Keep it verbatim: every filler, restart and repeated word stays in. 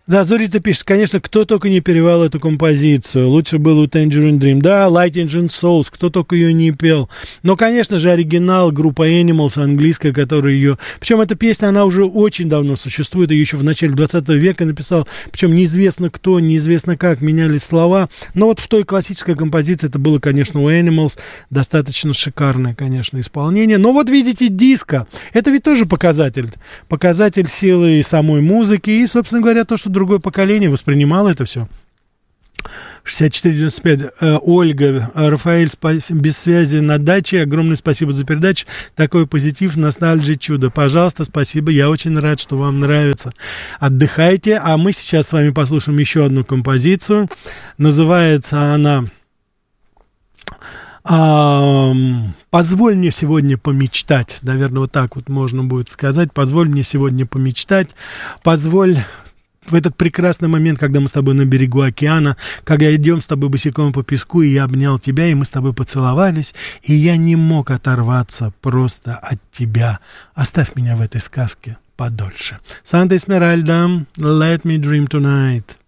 Да, Зорита пишет, конечно, кто только не перевел эту композицию. Лучше было у Tangerine Dream. Да, Light Engine Souls, кто только ее не пел. Но, конечно же, оригинал, группа Animals, английская, которая ее... Причем эта песня, она уже очень давно существует. Ее еще в начале двадцатого века написал. Причем неизвестно кто, неизвестно как, менялись слова. Но вот в той классической композиции это было, конечно, у Animals. Достаточно шикарное, конечно, исполнение. Но вот видите, диско. Это ведь тоже показатель. Показатель силы самой музыки. И, собственно говоря, то, что другое поколение воспринимало это все. шестьдесят четыре девяносто пять. Э, Ольга, Рафаэль, спасибо, без связи на даче. Огромное спасибо за передачу. Такой позитив, ностальгия, чудо. Пожалуйста, спасибо. Я очень рад, что вам нравится. Отдыхайте. А мы сейчас с вами послушаем еще одну композицию. Называется она... Um, позволь мне сегодня помечтать. Наверное, вот так вот можно будет сказать. Позволь мне сегодня помечтать. Позволь в этот прекрасный момент, когда мы с тобой на берегу океана, когда идем с тобой босиком по песку, и я обнял тебя, и мы с тобой поцеловались, и я не мог оторваться просто от тебя. Оставь меня в этой сказке подольше. Санта Эсмеральда, Let me dream tonight.